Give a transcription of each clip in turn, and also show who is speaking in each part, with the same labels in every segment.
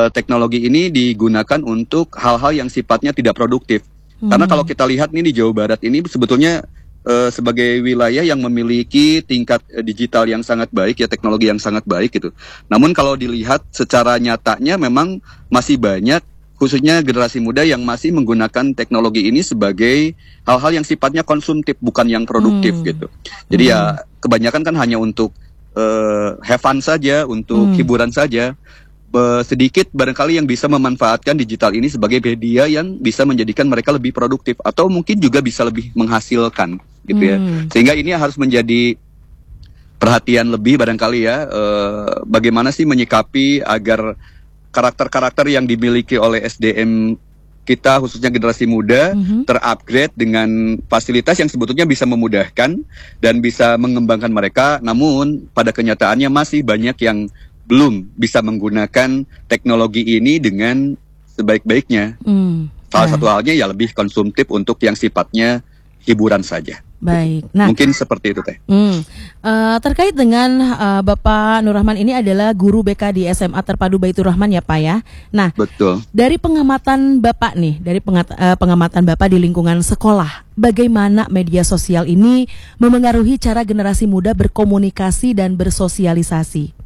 Speaker 1: teknologi ini digunakan untuk hal-hal yang sifatnya tidak produktif. Karena kalau kita lihat nih di Jawa Barat ini sebetulnya sebagai wilayah yang memiliki tingkat digital yang sangat baik ya, teknologi yang sangat baik gitu. Namun kalau dilihat secara nyatanya memang masih banyak khususnya generasi muda yang masih menggunakan teknologi ini sebagai hal-hal yang sifatnya konsumtif bukan yang produktif gitu. Jadi ya kebanyakan kan hanya untuk have fun saja, untuk hiburan saja. Sedikit barangkali yang bisa memanfaatkan digital ini sebagai media yang bisa menjadikan mereka lebih produktif atau mungkin juga bisa lebih menghasilkan gitu ya. Sehingga ini harus menjadi perhatian lebih barangkali ya, bagaimana sih menyikapi agar karakter-karakter yang dimiliki oleh SDM kita khususnya generasi muda terupgrade dengan fasilitas yang sebetulnya bisa memudahkan dan bisa mengembangkan mereka, namun pada kenyataannya masih banyak yang belum bisa menggunakan teknologi ini dengan sebaik-baiknya. Salah satu halnya ya lebih konsumtif untuk yang sifatnya hiburan saja.
Speaker 2: Baik. Nah,
Speaker 1: mungkin seperti itu Teh.
Speaker 2: Terkait dengan Bapak Nur Rahman ini adalah guru BK di SMA Terpadu Baitur Rahman ya Pak ya. Nah, betul. Dari pengamatan Bapak nih, dari pengamatan Bapak di lingkungan sekolah, bagaimana media sosial ini memengaruhi cara generasi muda berkomunikasi dan bersosialisasi?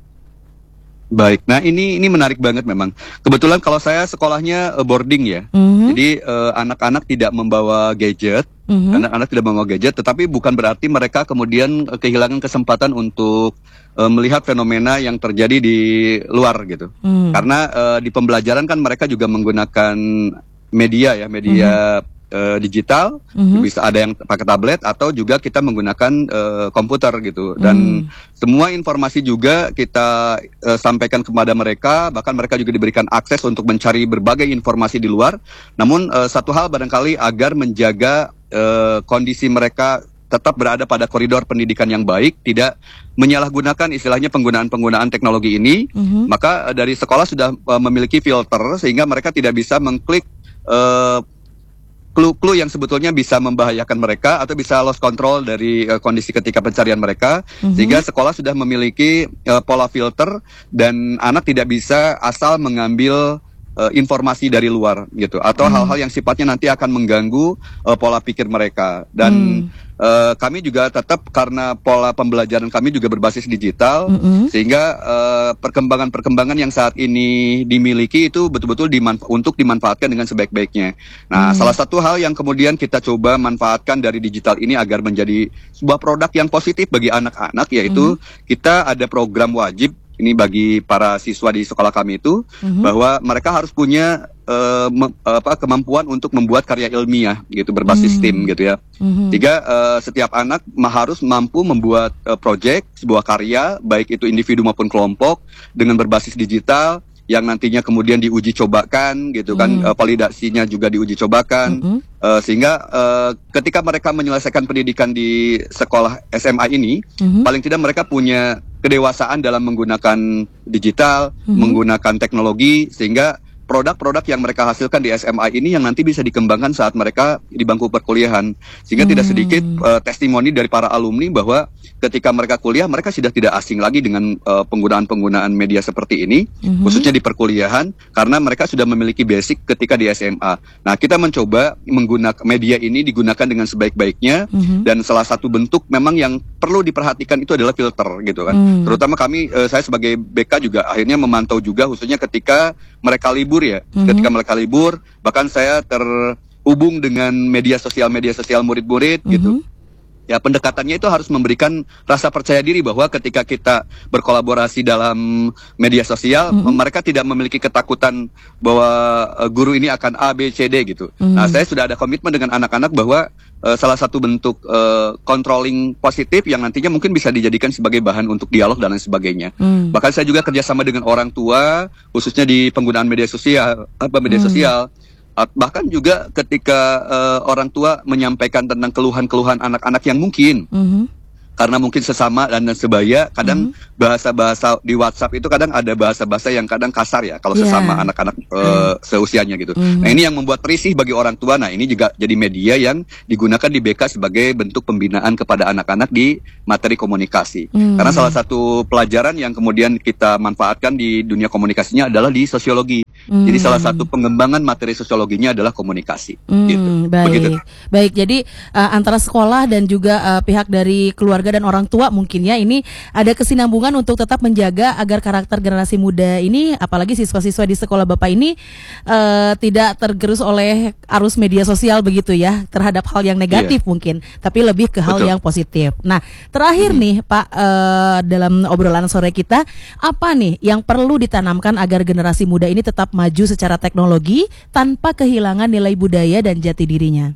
Speaker 1: Baik, nah ini menarik banget memang. Kebetulan kalau saya sekolahnya boarding ya, jadi anak-anak tidak membawa gadget, anak-anak tidak membawa gadget, tetapi bukan berarti mereka kemudian kehilangan kesempatan untuk melihat fenomena yang terjadi di luar gitu. Karena di pembelajaran kan mereka juga menggunakan media ya, media digital, bisa ada yang pakai tablet atau juga kita menggunakan komputer gitu, dan semua informasi juga kita sampaikan kepada mereka, bahkan mereka juga diberikan akses untuk mencari berbagai informasi di luar. Namun satu hal barangkali agar menjaga kondisi mereka tetap berada pada koridor pendidikan yang baik, tidak menyalahgunakan istilahnya penggunaan teknologi ini, maka dari sekolah sudah memiliki filter sehingga mereka tidak bisa mengklik clue-clue yang sebetulnya bisa membahayakan mereka atau bisa lost control dari kondisi ketika pencarian mereka, sehingga sekolah sudah memiliki pola filter dan anak tidak bisa asal mengambil informasi dari luar gitu, atau hal-hal yang sifatnya nanti akan mengganggu pola pikir mereka. Dan kami juga tetap, karena pola pembelajaran kami juga berbasis digital, sehingga perkembangan-perkembangan yang saat ini dimiliki itu betul-betul untuk dimanfaatkan dengan sebaik-baiknya. Nah, salah satu hal yang kemudian kita coba manfaatkan dari digital ini agar menjadi sebuah produk yang positif bagi anak-anak, yaitu kita ada program wajib ini bagi para siswa di sekolah kami itu, bahwa mereka harus punya kemampuan untuk membuat karya ilmiah gitu, berbasis STEAM gitu ya. Sehingga setiap anak harus mampu membuat proyek, sebuah karya, baik itu individu maupun kelompok, dengan berbasis digital yang nantinya kemudian diuji cobakan gitu kan, validasinya juga diuji cobakan, sehingga ketika mereka menyelesaikan pendidikan di sekolah SMA ini, paling tidak mereka punya kedewasaan dalam menggunakan digital, menggunakan teknologi, sehingga produk-produk yang mereka hasilkan di SMA ini yang nanti bisa dikembangkan saat mereka di bangku perkuliahan. Sehingga tidak sedikit testimoni dari para alumni bahwa ketika mereka kuliah, mereka sudah tidak asing lagi dengan penggunaan-penggunaan media seperti ini, khususnya di perkuliahan, karena mereka sudah memiliki basic ketika di SMA. Nah, kita mencoba menggunakan media ini digunakan dengan sebaik-baiknya, dan salah satu bentuk memang yang perlu diperhatikan itu adalah filter gitu kan. Terutama saya sebagai BK juga akhirnya memantau juga, khususnya ketika mereka libur ya, ketika mereka libur, bahkan saya terhubung dengan media sosial murid-murid gitu. Ya, pendekatannya itu harus memberikan rasa percaya diri bahwa ketika kita berkolaborasi dalam media sosial, mereka tidak memiliki ketakutan bahwa guru ini akan A, B, C, D gitu. Nah, saya sudah ada komitmen dengan anak-anak bahwa salah satu bentuk controlling positif yang nantinya mungkin bisa dijadikan sebagai bahan untuk dialog dan lain sebagainya. Bahkan saya juga kerjasama dengan orang tua, khususnya di penggunaan media sosial, bahkan juga ketika orang tua menyampaikan tentang keluhan-keluhan anak-anak yang mungkin karena mungkin sesama dan sebaya, kadang bahasa-bahasa di WhatsApp itu kadang ada bahasa-bahasa yang kadang kasar ya kalau sesama anak-anak seusianya gitu. Nah, ini yang membuat risih bagi orang tua. Nah, ini juga jadi media yang digunakan di BK sebagai bentuk pembinaan kepada anak-anak di materi komunikasi. Karena salah satu pelajaran yang kemudian kita manfaatkan di dunia komunikasinya adalah di sosiologi. Jadi salah satu pengembangan materi sosiologinya adalah komunikasi. Gitu.
Speaker 2: Baik,
Speaker 1: begitu.
Speaker 2: Baik. Jadi antara sekolah dan juga pihak dari keluarga dan orang tua mungkin ya ini ada kesinambungan untuk tetap menjaga agar karakter generasi muda ini, apalagi siswa-siswa di sekolah Bapak ini tidak tergerus oleh arus media sosial begitu ya terhadap hal yang negatif mungkin, tapi lebih ke hal yang positif. Nah, terakhir nih Pak, dalam obrolan sore kita, apa nih yang perlu ditanamkan agar generasi muda ini tetap maju secara teknologi tanpa kehilangan nilai budaya dan jati dirinya?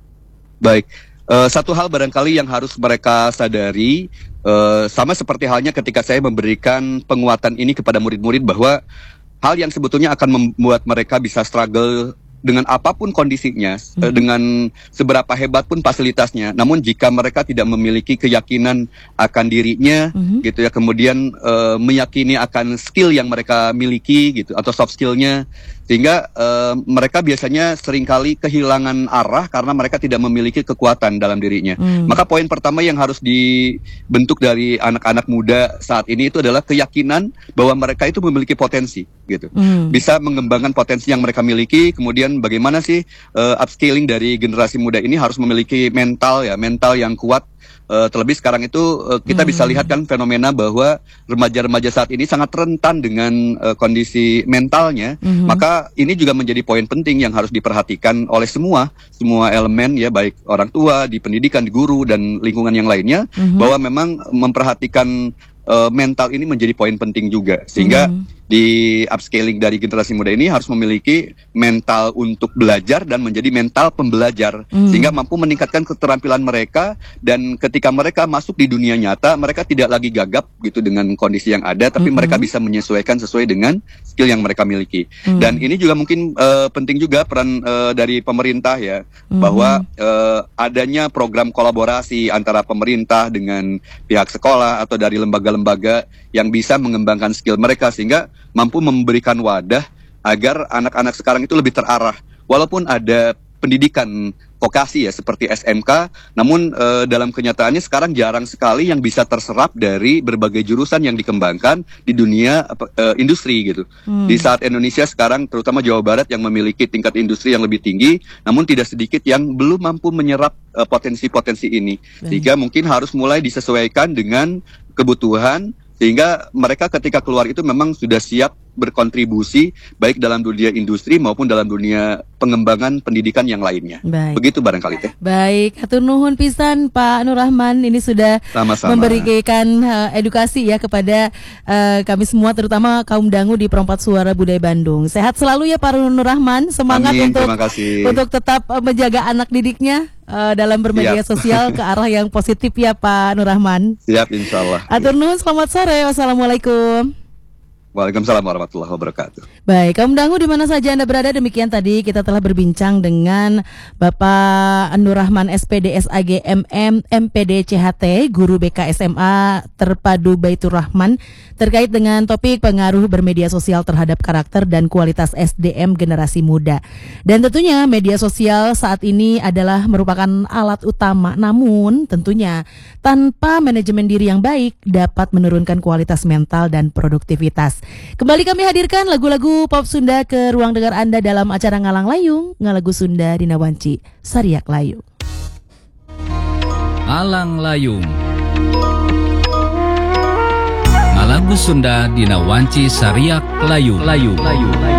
Speaker 1: Baik, satu hal barangkali yang harus mereka sadari, sama seperti halnya ketika saya memberikan penguatan ini kepada murid-murid, bahwa hal yang sebetulnya akan membuat mereka bisa struggle dengan apapun kondisinya, dengan seberapa hebat pun fasilitasnya, namun jika mereka tidak memiliki keyakinan akan dirinya, gitu ya, kemudian meyakini akan skill yang mereka miliki, gitu, atau soft skillnya, sehingga mereka biasanya seringkali kehilangan arah karena mereka tidak memiliki kekuatan dalam dirinya. Maka poin pertama yang harus dibentuk dari anak-anak muda saat ini itu adalah keyakinan bahwa mereka itu memiliki potensi, gitu, bisa mengembangkan potensi yang mereka miliki. Kemudian bagaimana sih upscaling dari generasi muda ini harus memiliki mental yang kuat. Terlebih sekarang itu kita bisa lihat kan fenomena bahwa remaja-remaja saat ini sangat rentan dengan kondisi mentalnya. Maka ini juga menjadi poin penting yang harus diperhatikan oleh semua elemen ya, baik orang tua, di pendidikan, di guru, dan lingkungan yang lainnya, bahwa memang memperhatikan mental ini menjadi poin penting juga, sehingga di upscaling dari generasi muda ini harus memiliki mental untuk belajar dan menjadi mental pembelajar, sehingga mampu meningkatkan keterampilan mereka, dan ketika mereka masuk di dunia nyata, mereka tidak lagi gagap gitu dengan kondisi yang ada, tapi mereka bisa menyesuaikan sesuai dengan skill yang mereka miliki. Dan ini juga mungkin penting juga peran dari pemerintah ya, bahwa adanya program kolaborasi antara pemerintah dengan pihak sekolah atau dari lembaga-lembaga yang bisa mengembangkan skill mereka, sehingga mampu memberikan wadah agar anak-anak sekarang itu lebih terarah. Walaupun ada pendidikan vokasi ya seperti SMK, namun dalam kenyataannya sekarang jarang sekali yang bisa terserap dari berbagai jurusan yang dikembangkan di dunia industri gitu. Di saat Indonesia sekarang, terutama Jawa Barat yang memiliki tingkat industri yang lebih tinggi, namun tidak sedikit yang belum mampu menyerap potensi-potensi ini. Sehingga mungkin harus mulai disesuaikan dengan kebutuhan, sehingga mereka ketika keluar itu memang sudah siap berkontribusi baik dalam dunia industri maupun dalam dunia pengembangan pendidikan yang lainnya.
Speaker 2: Baik.
Speaker 1: Begitu barangkali teh.
Speaker 2: Baik, hatur nuhun pisan Pak Nur Rahman, ini sudah
Speaker 1: sama-sama
Speaker 2: memberikan edukasi ya kepada kami semua, terutama kaum dangu di Perompak Suara Budaya Bandung. Sehat selalu ya Pak Nur Rahman, semangat. Amin, untuk tetap menjaga anak didiknya dalam bermedia sosial ke arah yang positif ya Pak Nur Rahman.
Speaker 1: Siap, insya Allah.
Speaker 2: Hatur nuhun, selamat sore, wassalamualaikum.
Speaker 1: Waalaikumsalam warahmatullahi wabarakatuh.
Speaker 2: Baik, kaum dangu di mana saja Anda berada, demikian tadi kita telah berbincang dengan Bapak Nur Rahman SPD SAG MM MPD CHT, guru BK SMA Terpadu Baitur Rahman, terkait dengan topik pengaruh bermedia sosial terhadap karakter dan kualitas SDM generasi muda. Dan tentunya media sosial saat ini adalah merupakan alat utama, namun tentunya tanpa manajemen diri yang baik dapat menurunkan kualitas mental dan produktivitas. Kembali kami hadirkan lagu-lagu pop Sunda ke ruang dengar Anda dalam acara Ngalang Layung, Ngalagu Sunda Dina Wanci Sariak Layung.
Speaker 3: Ngalang Layung, Ngalagu Sunda Dina Wanci Sariak Layung.